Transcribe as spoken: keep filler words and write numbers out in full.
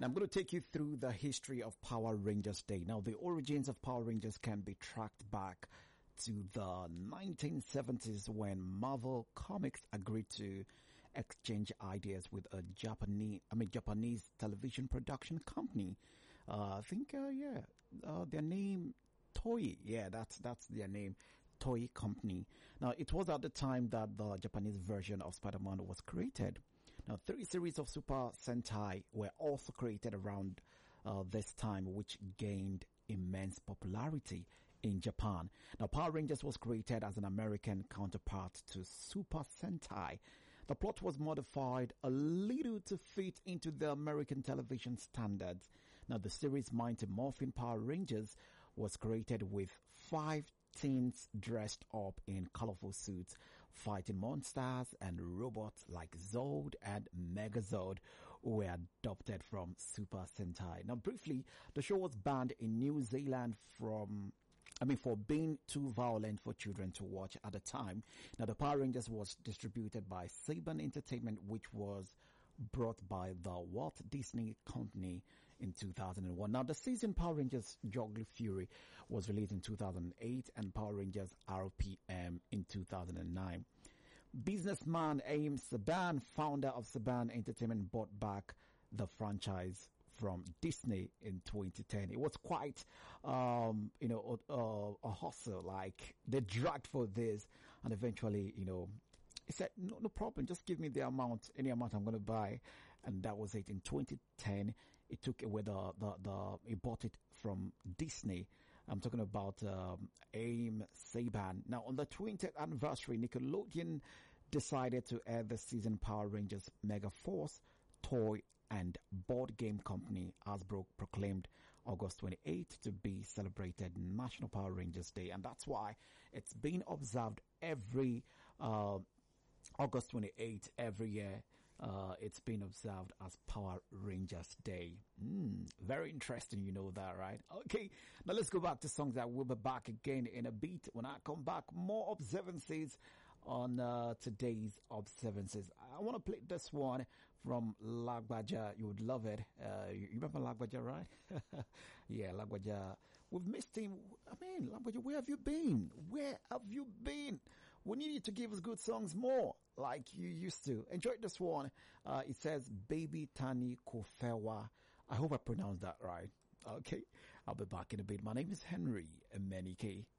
I'm going to take you through the history of Power Rangers Day. Now, the origins of Power Rangers can be tracked back to the nineteen seventies when Marvel Comics agreed to exchange ideas with a Japanese, I mean, Japanese television production company. Uh, I think, uh, yeah, uh, their name, Toei. Yeah, that's, that's their name. Toei Company. Now, it was at the time that the Japanese version of Spider-Man was created. Now, three series of Super Sentai were also created around uh, this time, which gained immense popularity in Japan. Now, Power Rangers was created as an American counterpart to Super Sentai. The plot was modified a little to fit into the American television standards. Now, the series Mighty Morphin Power Rangers was created with five teens dressed up in colorful suits, fighting monsters and robots like Zord and Megazord, who were adopted from Super Sentai. Now, briefly, the show was banned in New Zealand from I mean, for being too violent for children to watch at the time. Now, the Power Rangers was distributed by Saban Entertainment, which was brought by the Walt Disney Company in two thousand one. Now, the season Power Rangers Juggling Fury was released in two thousand eight and Power Rangers R P M in two thousand nine. Businessman Aim Saban, founder of Saban Entertainment, bought back the franchise from Disney in twenty ten. It was quite, um, you know, uh, a hustle. Like, they dragged for this, and eventually, you know, he said, no, no problem. Just give me the amount, any amount I'm going to buy. And that was it. In twenty ten, it took away the, the, the, he bought it from Disney. I'm talking about, um, Aim Saban. Now, on the twentieth anniversary, Nickelodeon decided to air the season Power Rangers Mega Force toy and board game company. Hasbro proclaimed August twenty-eighth to be celebrated National Power Rangers Day. And that's why it's been observed every, uh, August twenty-eighth every year. Uh, it's been observed as Power Rangers Day. Mm, very interesting, you know that, right? Okay, now let's go back to songs that we'll be back again in a beat. When I come back, more observances on uh, today's observances. I want to play this one from Lagbaja. You would love it. Uh, you, you remember Lagbaja, right? Yeah, Lagbaja. We've missed him. I mean, Lagbaja, where have you been? Where have you been? We need you to give us good songs more, like you used to. Enjoy this one. Uh, it says, Baby Tani Kofewa. I hope I pronounced that right. Okay, I'll be back in a bit. My name is Henry Emenike.